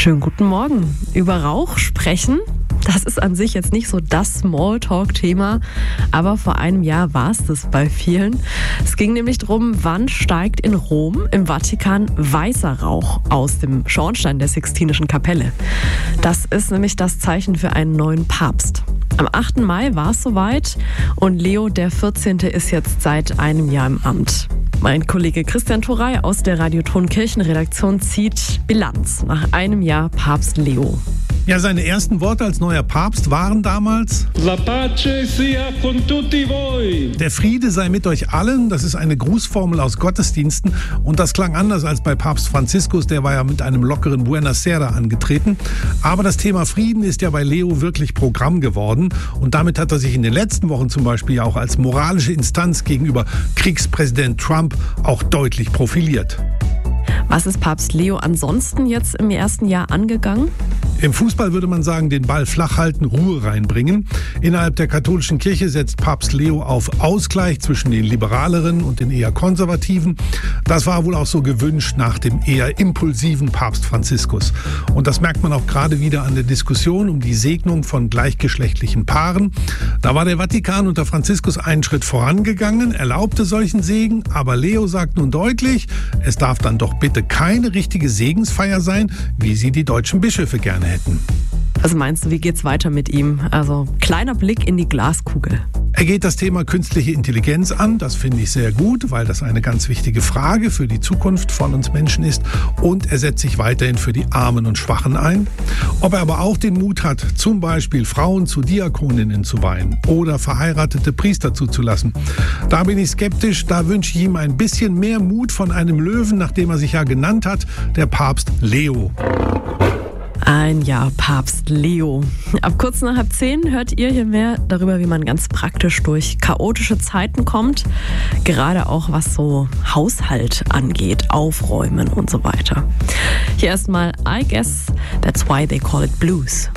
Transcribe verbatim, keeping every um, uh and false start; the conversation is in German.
Schönen guten Morgen. Über Rauch sprechen, das ist an sich jetzt nicht so das Smalltalk-Thema, aber vor einem Jahr war es das bei vielen. Es ging nämlich darum, wann steigt in Rom im Vatikan weißer Rauch aus dem Schornstein der Sixtinischen Kapelle. Das ist nämlich das Zeichen für einen neuen Papst. Am achten Mai war es soweit und Leo der vierzehnte ist jetzt seit einem Jahr im Amt. Mein Kollege Christian Thorey aus der Radioton Kirchenredaktion zieht Bilanz nach einem Jahr Papst Leo. Ja, seine ersten Worte als neuer Papst waren damals: La pace sia con tutti voi. Der Friede sei mit euch allen. Das ist eine Grußformel aus Gottesdiensten und das klang anders als bei Papst Franziskus, der war ja mit einem lockeren Buonasera angetreten. Aber das Thema Frieden ist ja bei Leo wirklich Programm geworden und damit hat er sich in den letzten Wochen zum Beispiel ja auch als moralische Instanz gegenüber Kriegspräsident Trump auch deutlich profiliert. Was ist Papst Leo ansonsten jetzt im ersten Jahr angegangen? Im Fußball würde man sagen, den Ball flach halten, Ruhe reinbringen. Innerhalb der katholischen Kirche setzt Papst Leo auf Ausgleich zwischen den Liberaleren und den eher Konservativen. Das war wohl auch so gewünscht nach dem eher impulsiven Papst Franziskus. Und das merkt man auch gerade wieder an der Diskussion um die Segnung von gleichgeschlechtlichen Paaren. Da war der Vatikan unter Franziskus einen Schritt vorangegangen, erlaubte solchen Segen, aber Leo sagt nun deutlich, es darf dann doch bitte keine richtige Segensfeier sein, wie sie die deutschen Bischöfe gerne hätten. Was meinst du, wie geht's weiter mit ihm? Also kleiner Blick in die Glaskugel. Er geht das Thema künstliche Intelligenz an. Das finde ich sehr gut, weil das eine ganz wichtige Frage für die Zukunft von uns Menschen ist. Und er setzt sich weiterhin für die Armen und Schwachen ein. Ob er aber auch den Mut hat, zum Beispiel Frauen zu Diakoninnen zu weihen oder verheiratete Priester zuzulassen, da bin ich skeptisch. Da wünsche ich ihm ein bisschen mehr Mut von einem Löwen, nachdem er sich ja genannt hat, der Papst Leo. Ein Jahr Papst Leo. Ab kurz nach halb zehn hört ihr hier mehr darüber, wie man ganz praktisch durch chaotische Zeiten kommt. Gerade auch was so Haushalt angeht, Aufräumen und so weiter. Hier erstmal I Guess That's Why They Call It Blues.